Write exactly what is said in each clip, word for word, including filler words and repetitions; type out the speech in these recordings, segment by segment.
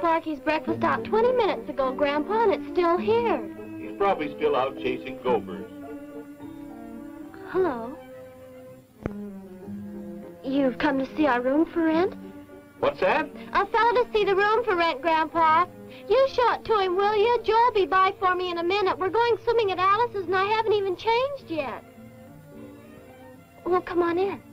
Sparky's breakfast out twenty minutes ago, Grandpa, and it's still here. He's probably still out chasing gophers. Hello. You've come to see our room for rent? What's that? A fellow to see the room for rent, Grandpa. You show it to him, will you? Joe'll be by for me in a minute. We're going swimming at Alice's, and I haven't even changed yet. Well, come on in.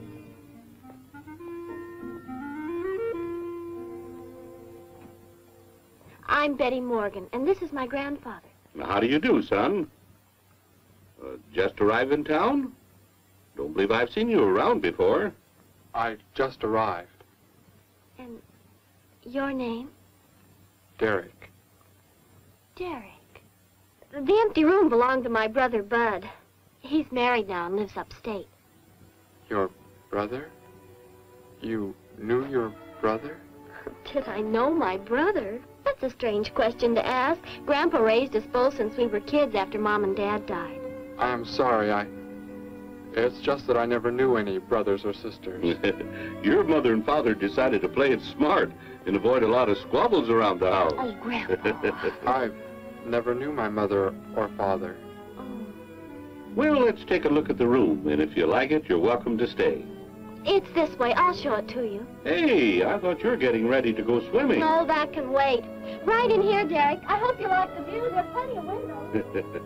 I'm Betty Morgan, and this is my grandfather. How do you do, son? Uh, just arrived in town? Don't believe I've seen you around before. I just arrived. And your name? Derek. Derek. The empty room belonged to my brother, Bud. He's married now and lives upstate. Your brother? You knew your brother? Did I know my brother? That's a strange question to ask. Grandpa raised us both since we were kids after Mom and Dad died. I'm sorry, I... It's just that I never knew any brothers or sisters. Your mother and father decided to play it smart and avoid a lot of squabbles around the house. Oh, Grandpa. I never knew my mother or father. Oh. Well, let's take a look at the room, and if you like it, you're welcome to stay. It's this way. I'll show it to you. Hey, I thought you were getting ready to go swimming. No, that can wait. Right in here, Derek. I hope you like the view. There are plenty of windows.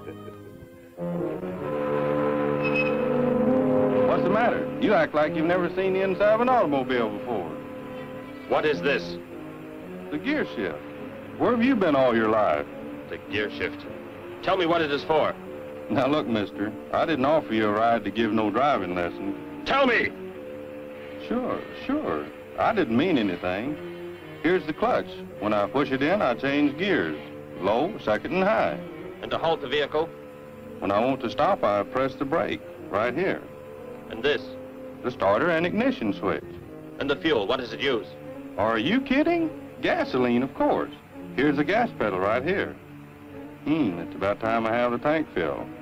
What's the matter? You act like you've never seen the inside of an automobile before. What is this? The gear shift. Where have you been all your life? The gear shift. Tell me what it is for. Now look, mister, I didn't offer you a ride to give no driving lessons. Tell me! Sure, sure. I didn't mean anything. Here's the clutch. When I push it in, I change gears. Low, second, and high. And to halt the vehicle? When I want to stop, I press the brake, right here. And this? The starter and ignition switch. And the fuel, what does it use? Are you kidding? Gasoline, of course. Here's the gas pedal right here. Hmm, it's about time I have the tank filled.